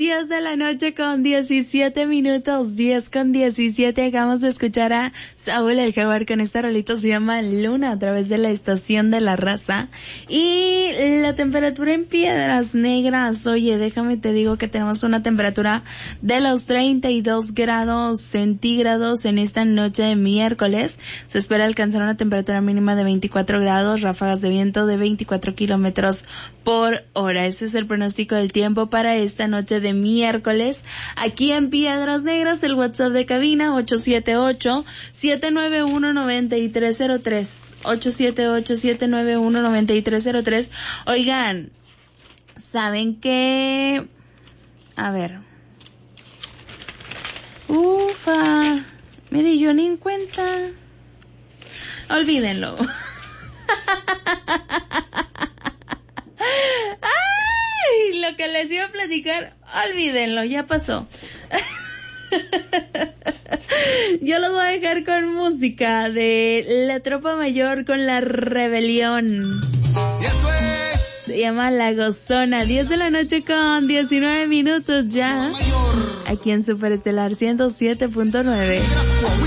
10 de la noche con 17 minutos, 10 con 17. Acabamos de escuchar a Saúl el Jaguar con esta rolita, se llama Luna, a través de la estación de la raza. Y la temperatura en Piedras Negras, oye, déjame te digo que tenemos una temperatura de los 32 grados centígrados en esta noche de miércoles. Se espera alcanzar una temperatura mínima de 24 grados, ráfagas de viento de 24 kilómetros por hora. Ese es el pronóstico del tiempo para esta noche de miércoles. Aquí en Piedras Negras, el WhatsApp de cabina 878-791-9303. 878-791-9303. Oigan, ¿saben qué? A ver. Ufa. Mire, yo ni en cuenta. Olvídenlo. Ay, lo que les iba a platicar, olvídenlo, ya pasó. Yo los voy a dejar con música de La Tropa Mayor con La Rebelión. Se llama La Gozona. 10 de la noche con 19 minutos ya. Aquí en Superestelar 107.9.